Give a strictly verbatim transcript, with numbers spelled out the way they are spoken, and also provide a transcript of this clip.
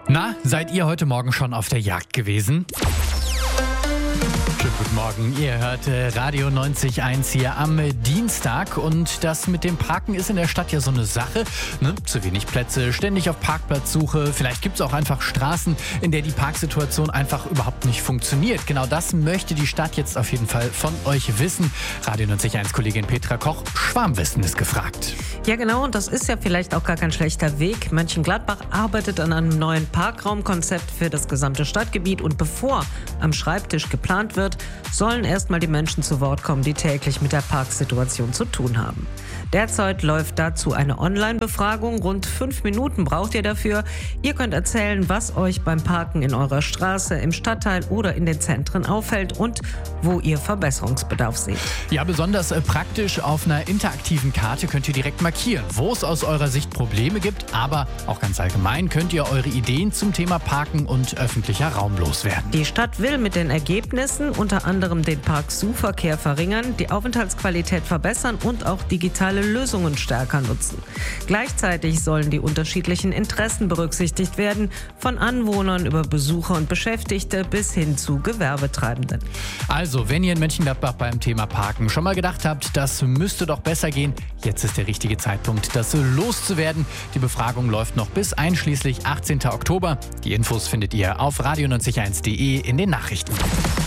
Na, seid ihr heute Morgen schon auf der Jagd gewesen? Schönen guten Morgen, ihr hört äh, Radio neunzig Komma eins hier am äh, Dienstag und das mit dem Parken ist in der Stadt ja so eine Sache, ne? Zu wenig Plätze, ständig auf Parkplatzsuche, vielleicht gibt es auch einfach Straßen, in der die Parksituation einfach überhaupt nicht funktioniert. Genau das möchte die Stadt jetzt auf jeden Fall von euch wissen. Radio neunzig Komma eins Kollegin Petra Koch, Schwarmwissen ist gefragt. Ja genau, und das ist ja vielleicht auch gar kein schlechter Weg. Mönchengladbach arbeitet an einem neuen Parkraumkonzept für das gesamte Stadtgebiet und bevor am Schreibtisch geplant wird, sollen erstmal die Menschen zu Wort kommen, die täglich mit der Parksituation zu tun haben. Derzeit läuft dazu eine Online-Befragung. Rund fünf Minuten braucht ihr dafür. Ihr könnt erzählen, was euch beim Parken in eurer Straße, im Stadtteil oder in den Zentren auffällt und wo ihr Verbesserungsbedarf seht. Ja, besonders äh, praktisch auf einer interaktiven Karte könnt ihr direkt markieren, wo es aus eurer Sicht Probleme gibt, aber auch ganz allgemein könnt ihr eure Ideen zum Thema Parken und öffentlicher Raum loswerden. Die Stadt will mit den Ergebnissen unter anderem den Parksuchverkehr verringern, die Aufenthaltsqualität verbessern und auch digitale Lösungen stärker nutzen. Gleichzeitig sollen die unterschiedlichen Interessen berücksichtigt werden, von Anwohnern über Besucher und Beschäftigte bis hin zu Gewerbetreibenden. Also, wenn ihr in Mönchengladbach beim Thema Parken schon mal gedacht habt, das müsste doch besser gehen, jetzt ist der richtige Zeitpunkt, das loszuwerden. Die Befragung läuft noch bis einschließlich achtzehnten Oktober. Die Infos findet ihr auf radio neunzig Komma eins punkt de in den Nachrichten.